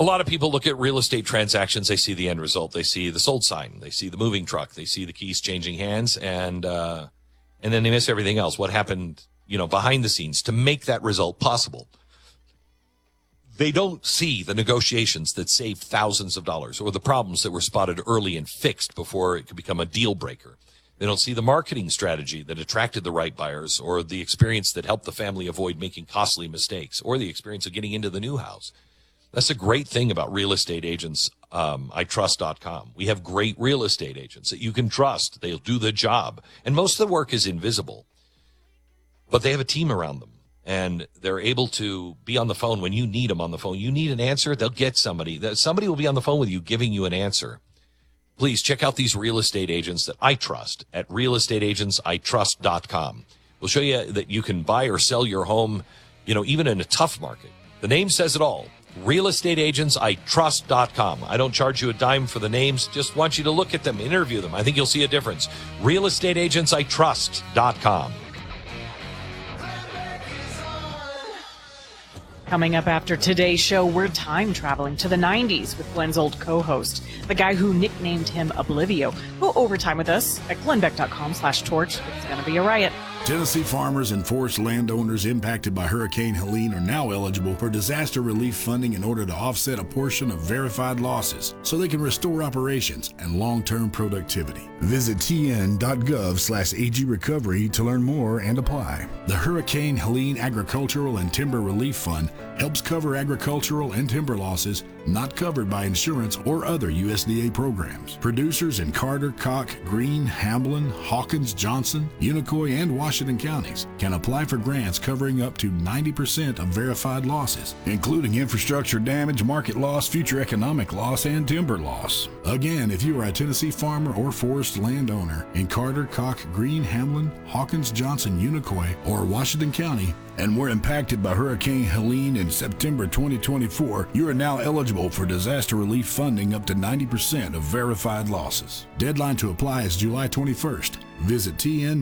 A lot of people look at real estate transactions. They see the end result. They see the sold sign. They see the moving truck. They see the keys changing hands, and then they miss everything else. What happened, behind the scenes to make that result possible? They don't see the negotiations that saved thousands of dollars, or the problems that were spotted early and fixed before it could become a deal breaker. They don't see the marketing strategy that attracted the right buyers, or the experience that helped the family avoid making costly mistakes, or the experience of getting into the new house. That's a great thing about real estate agents, iTrust.com. We have great real estate agents that you can trust. They'll do the job. And most of the work is invisible. But they have a team around them. And they're able to be on the phone when you need them on the phone. You need an answer, they'll get somebody. Somebody will be on the phone with you giving you an answer. Please check out these real estate agents that I trust at realestateagentsitrust.com. We'll show you that you can buy or sell your home, even in a tough market. The name says it all. realestateagentsitrust.com. I don't charge you a dime for the names. Just want you to look at them, interview them. I think you'll see a difference. realestateagentsitrust.com. Coming up after today's show, we're time traveling to the 90s with Glenn's old co-host, the guy who nicknamed him Oblivio. Go overtime with us at glennbeck.com/torch. It's going to be a riot. Tennessee farmers and forest landowners impacted by Hurricane Helene are now eligible for disaster relief funding in order to offset a portion of verified losses so they can restore operations and long-term productivity. Visit tn.gov/AG Recovery to learn more and apply. The Hurricane Helene Agricultural and Timber Relief Fund helps cover agricultural and timber losses not covered by insurance or other USDA programs. Producers in Carter, Koch, Greene, Hamblin, Hawkins, Johnson, Unicoi, and Washington counties can apply for grants covering up to 90% of verified losses, including infrastructure damage, market loss, future economic loss, and timber loss. Again, if you are a Tennessee farmer or forest landowner in Carter, Koch, Greene, Hamlin, Hawkins, Johnson, Unicoi, or Washington County, and were impacted by Hurricane Helene in September 2024, you are now eligible for disaster relief funding up to 90% of verified losses. Deadline to apply is July 21st. Visit TN